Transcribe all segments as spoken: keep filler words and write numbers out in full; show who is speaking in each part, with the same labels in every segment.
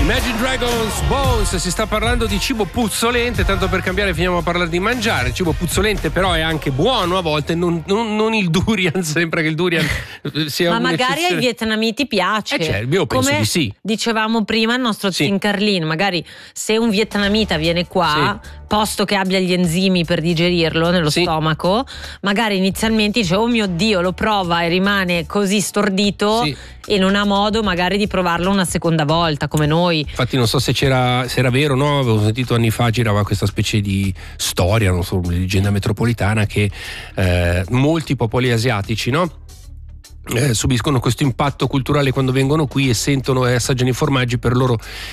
Speaker 1: Imagine Dragons, Bones. Si sta parlando di cibo puzzolente, tanto per cambiare finiamo a parlare di mangiare. Il cibo puzzolente però è anche buono a volte, non, non, non il durian, sempre che il durian sia
Speaker 2: ma magari ai vietnamiti piace.
Speaker 1: Eh certo, io penso
Speaker 2: come
Speaker 1: di sì.
Speaker 2: Dicevamo prima il nostro
Speaker 1: Sì.
Speaker 2: Tin Carlin, magari se un vietnamita viene qua,
Speaker 1: Sì.
Speaker 2: posto che abbia gli enzimi per digerirlo nello
Speaker 1: Sì.
Speaker 2: stomaco, magari inizialmente dice oh mio Dio, lo prova e rimane così stordito
Speaker 1: Sì.
Speaker 2: e non ha modo magari di provarlo una seconda volta come noi.
Speaker 1: Infatti non so se c'era, se era vero o no, avevo sentito anni fa girava questa specie di storia, non so, una leggenda metropolitana che eh, molti popoli asiatici, no? Eh, subiscono questo impatto culturale quando vengono qui e sentono e assaggiano i formaggi, per loro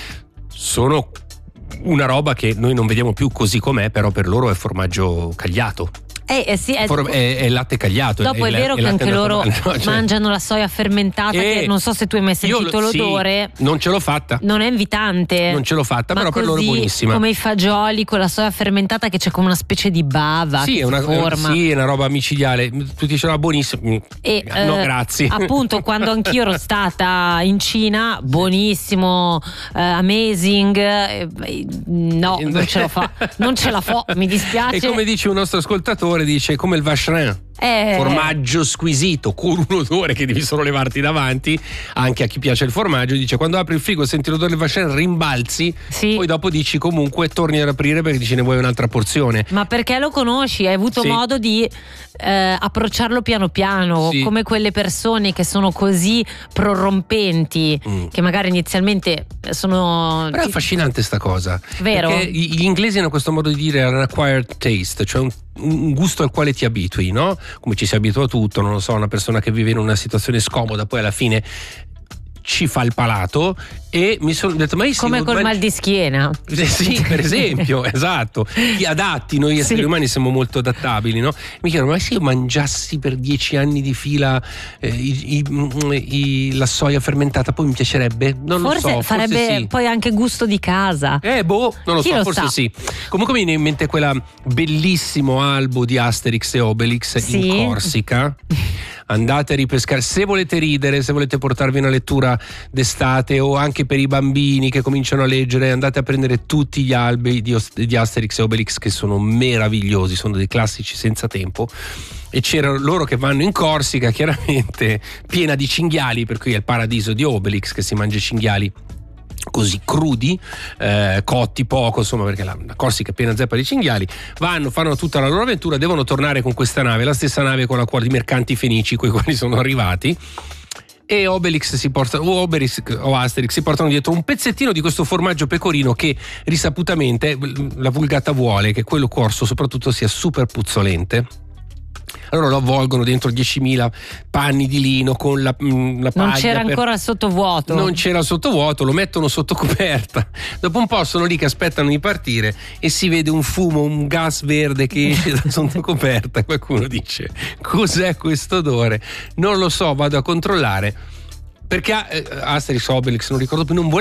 Speaker 1: sono una roba che noi non vediamo più così com'è, però per loro è formaggio cagliato.
Speaker 2: Eh, eh sì, è,
Speaker 1: For- è, è latte cagliato.
Speaker 2: dopo è,
Speaker 1: è
Speaker 2: vero
Speaker 1: è
Speaker 2: che
Speaker 1: latte
Speaker 2: anche
Speaker 1: andato
Speaker 2: loro
Speaker 1: male, no? Cioè-
Speaker 2: mangiano la soia fermentata,
Speaker 1: E
Speaker 2: che non so se tu hai mai
Speaker 1: io
Speaker 2: sentito
Speaker 1: lo- sì,
Speaker 2: l'odore.
Speaker 1: non ce l'ho fatta.
Speaker 2: Non è invitante.
Speaker 1: Non ce l'ho fatta,
Speaker 2: ma
Speaker 1: però per loro è
Speaker 2: così,
Speaker 1: buonissima.
Speaker 2: come i fagioli con la soia fermentata che c'è come una specie di bava
Speaker 1: Sì,
Speaker 2: che
Speaker 1: è una,
Speaker 2: si forma.
Speaker 1: sì, è una roba micidiale. Tutti dicevano buonissimo.
Speaker 2: E,
Speaker 1: no,
Speaker 2: eh,
Speaker 1: grazie.
Speaker 2: Appunto, quando anch'io ero stata in Cina, buonissimo, eh, amazing. eh, eh, no, non ce la fa. Non ce la fa, mi dispiace.
Speaker 1: E come dice un nostro ascoltatore, dice come il vacherin.
Speaker 2: Eh,
Speaker 1: Formaggio squisito con un odore che devi solo levarti davanti. Anche a chi piace il formaggio dice quando apri il frigo e senti l'odore del vacherin rimbalzi,
Speaker 2: Sì.
Speaker 1: poi dopo dici comunque torni ad aprire perché dici ne vuoi un'altra porzione.
Speaker 2: Ma perché lo conosci? Hai avuto
Speaker 1: Sì.
Speaker 2: modo di eh, approcciarlo piano piano,
Speaker 1: Sì.
Speaker 2: come quelle persone che sono così prorompenti,
Speaker 1: Mm.
Speaker 2: che magari inizialmente sono.
Speaker 1: Però è affascinante sta cosa.
Speaker 2: Vero?
Speaker 1: Perché gli inglesi hanno questo modo di dire an acquired taste, cioè un, un gusto al quale ti abitui, no? Come ci si abitua a tutto, non lo so, una persona che vive in una situazione scomoda poi alla fine ci fa il palato. E mi sono detto ma io
Speaker 2: Come
Speaker 1: sì,
Speaker 2: col
Speaker 1: ma-
Speaker 2: mal di schiena.
Speaker 1: Eh sì, per esempio, esatto. Gli adatti, noi esseri
Speaker 2: Sì.
Speaker 1: umani siamo molto adattabili, no? Mi chiedo, ma se io mangiassi per dieci anni di fila eh, i- i- i- la soia fermentata, poi mi piacerebbe? Non
Speaker 2: Forse
Speaker 1: lo so,
Speaker 2: farebbe
Speaker 1: forse sì.
Speaker 2: poi anche gusto di casa.
Speaker 1: Eh, boh, non lo
Speaker 2: Chi
Speaker 1: so,
Speaker 2: lo
Speaker 1: forse
Speaker 2: sa?
Speaker 1: sì. Comunque mi viene in mente quella bellissimo albo di Asterix e Obelix
Speaker 2: Sì.
Speaker 1: in Corsica. Andate a ripescare, se volete ridere, se volete portarvi una lettura d'estate o anche per i bambini che cominciano a leggere, andate a prendere tutti gli albi di, Os- di Asterix e Obelix che sono meravigliosi, sono dei classici senza tempo. E c'erano loro che vanno in Corsica, chiaramente piena di cinghiali, per cui è il paradiso di Obelix che si mangia i cinghiali così crudi, eh, cotti poco, insomma, perché la, la Corsica è piena zeppa di cinghiali. Vanno, fanno tutta la loro avventura, devono tornare con questa nave, la stessa nave con la quale i mercanti fenici con i quali sono arrivati. E Obelix si porta, o Obelix o Asterix si portano dietro un pezzettino di questo formaggio pecorino che risaputamente la vulgata vuole che quello corso soprattutto sia super puzzolente. Allora lo avvolgono dentro diecimila panni di lino con la, mh, la paglia.
Speaker 2: Non c'era
Speaker 1: per...
Speaker 2: ancora il sottovuoto.
Speaker 1: Non c'era il sottovuoto, lo mettono sotto coperta. Dopo un po' sono lì che aspettano di partire e si vede un fumo, un gas verde che esce da sotto coperta. Qualcuno dice: cos'è questo odore? Non lo so, vado a controllare. Perché eh, Asterix Obelix, non ricordo più, non vuole